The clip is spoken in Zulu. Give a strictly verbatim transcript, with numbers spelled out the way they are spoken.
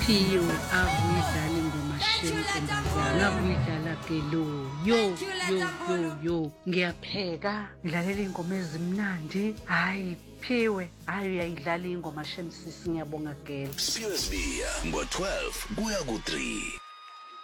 Phiwe akuyidlala ingoma shentombazana akuyidlala ke lo yo yo yo yo ngiyapheka ngidlalela ingoma ezimnandi hayi Phiwe hayi uyayidlala ingoma shemsisi ngiyabonga gela Sibia ngo twelve kuya ku three